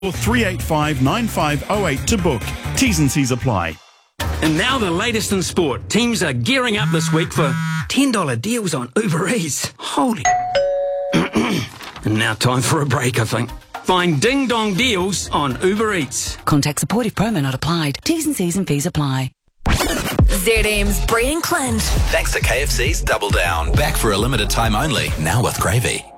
or 385 9508 to book. T's and C's apply. And now the latest in sport. Teams are gearing up this week for $10 deals on Uber Eats. Holy... And now time for a break, I think. Find Ding Dong deals on Uber Eats. Contact support if promo not applied. T's and C's and fees apply. ZM's Brian Clint. Thanks to KFC's Double Down. Back for a limited time only, now with gravy.